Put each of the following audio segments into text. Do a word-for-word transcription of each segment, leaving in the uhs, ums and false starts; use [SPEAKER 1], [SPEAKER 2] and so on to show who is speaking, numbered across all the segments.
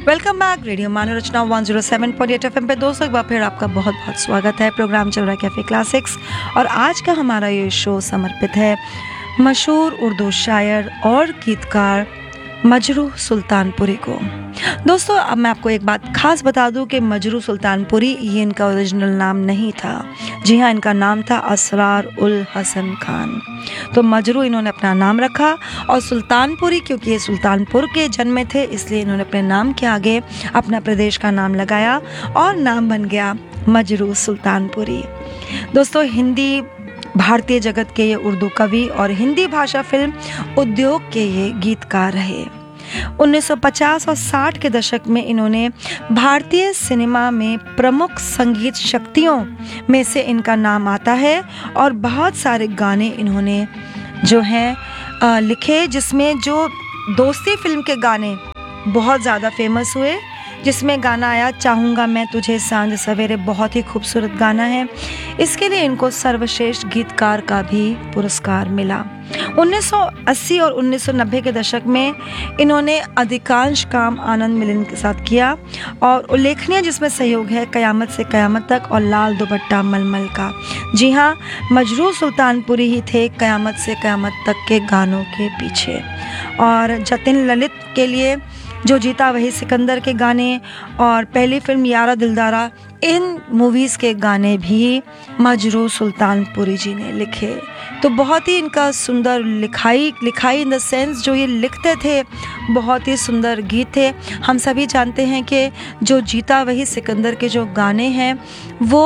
[SPEAKER 1] Welcome back radio मनोरचना one zero seven point eight FM पे दोस्तों एक बार फिर आपका बहुत बहुत स्वागत है। प्रोग्राम चल रहा है कैफ़े क्लासिक्स और आज का हमारा ये शो समर्पित है मशहूर उर्दू शायर और गीतकार मजरूह सुल्तानपुरी को। दोस्तों अब मैं आपको एक बात खास बता दूं कि मजरूह सुल्तानपुरी ये इनका ओरिजिनल नाम नहीं था। जी हाँ, इनका नाम था असरार उल हसन खान। तो मजरूह इन्होंने अपना नाम रखा और सुल्तानपुरी क्योंकि ये सुल्तानपुर के जन्मे थे इसलिए इन्होंने अपने नाम के आगे अपना प्रदेश का नाम लगाया और नाम बन गया मजरूह सुल्तानपुरी। दोस्तों हिंदी भारतीय जगत के ये उर्दू कवि और हिंदी भाषा फिल्म उद्योग के ये गीतकार रहे। उन्नीस सौ पचास और साठ के दशक में इन्होंने भारतीय सिनेमा में प्रमुख संगीत शक्तियों में से इनका नाम आता है और बहुत सारे गाने इन्होंने जो हैं लिखे, जिसमें जो दोस्ती फिल्म के गाने बहुत ज़्यादा फेमस हुए, जिसमें गाना आया चाहूँगा मैं तुझे सांझ सवेरे, बहुत ही खूबसूरत गाना है। इसके लिए इनको सर्वश्रेष्ठ गीतकार का भी पुरस्कार मिला। उन्नीस सौ अस्सी और उन्नीस सौ नब्बे के दशक में इन्होंने अधिकांश काम आनंद मिलिंद के साथ किया और उल्लेखनीय जिसमें सहयोग है कयामत से कयामत तक और लाल दुपट्टा मलमल का। जी हाँ, मजरूह सुल्तानपुरी ही थे कयामत से कयामत तक के गानों के पीछे। और जतिन ललित के लिए जो जीता वही सिकंदर के गाने और पहली फिल्म यारा दिलदारा, इन मूवीज़ के गाने भी मजरूह सुल्तानपुरी जी ने लिखे। तो बहुत ही इनका सुंदर लिखाई लिखाई इन द सेंस जो ये लिखते थे बहुत ही सुंदर गीत थे। हम सभी जानते हैं कि जो जीता वही सिकंदर के जो गाने हैं वो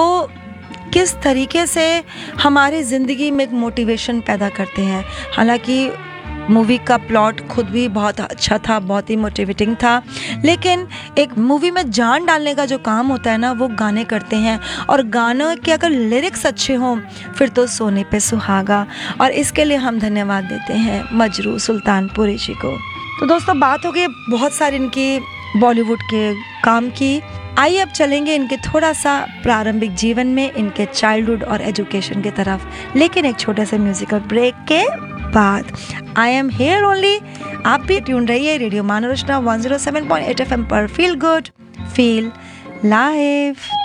[SPEAKER 1] किस तरीके से हमारी ज़िंदगी में एक मोटिवेशन पैदा करते हैं। हालांकि मूवी का प्लॉट खुद भी बहुत अच्छा था, बहुत ही मोटिवेटिंग था, लेकिन एक मूवी में जान डालने का जो काम होता है ना वो गाने करते हैं। और गानों के अगर लिरिक्स अच्छे हों फिर तो सोने पे सुहागा, और इसके लिए हम धन्यवाद देते हैं मजरूह सुल्तानपुरी जी को। तो दोस्तों बात हो गई बहुत सारी इनकी बॉलीवुड के काम की। आइए अब चलेंगे इनके थोड़ा सा प्रारंभिक जीवन में, इनके चाइल्डहुड और एजुकेशन की तरफ, लेकिन एक छोटे से म्यूजिकल ब्रेक के बाद। आई एम हेयर ओनली, आप भी ट्यून रहिए radio मनोरचना one zero seven point eight F M पर। Feel good feel live.